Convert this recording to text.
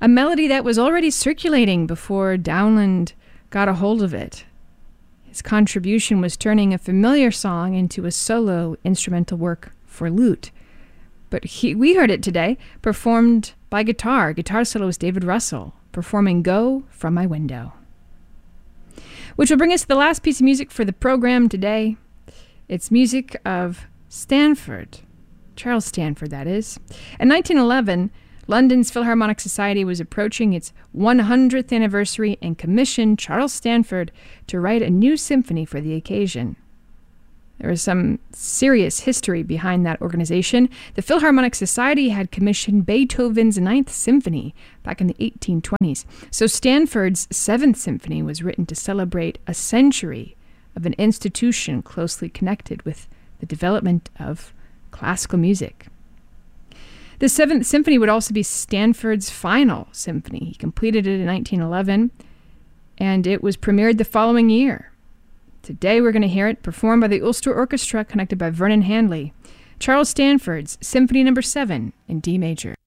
a melody that was already circulating before Dowland got a hold of it. His contribution was turning a familiar song into a solo instrumental work for lute. But we heard it today, performed by guitar soloist David Russell, performing Go From My Window. Which will bring us to the last piece of music for the program today. It's music of Stanford, Charles Stanford, that is. In 1911, London's Philharmonic Society was approaching its 100th anniversary and commissioned Charles Stanford to write a new symphony for the occasion. There was some serious history behind that organization. The Philharmonic Society had commissioned Beethoven's Ninth Symphony back in the 1820s. So Stanford's Seventh Symphony was written to celebrate a century of an institution closely connected with the development of classical music. The Seventh Symphony would also be Stanford's final symphony. He completed it in 1911, and it was premiered the following year. Today we're going to hear it performed by the Ulster Orchestra, conducted by Vernon Handley. Charles Stanford's Symphony No. 7 in D major.